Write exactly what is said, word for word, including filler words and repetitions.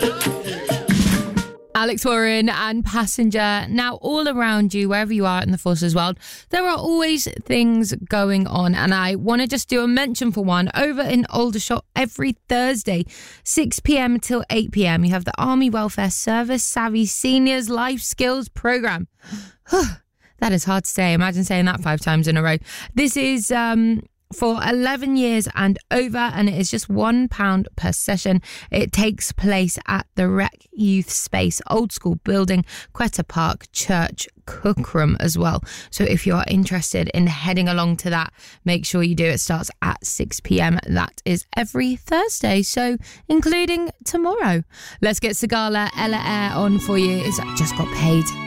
Alex Warren and Passenger. Now, all around you, wherever you are in the Forces world, there are always things going on. And I want to just do a mention for one. Over in Aldershot, every Thursday, six p.m. till eight p.m, you have the Army Welfare Service Savvy Seniors Life Skills Programme. That is hard to say. Imagine saying that five times in a row. This is um, for eleven years and over, and it is just one pound per session. It takes place at the Rec Youth Space, Old School Building, Quetta Park, Church, Cookram as well. So if you're interested in heading along to that, make sure you do. It starts at six p.m. That is every Thursday, so including tomorrow. Let's get Sigala Ella Air on for you. It's Just Got Paid.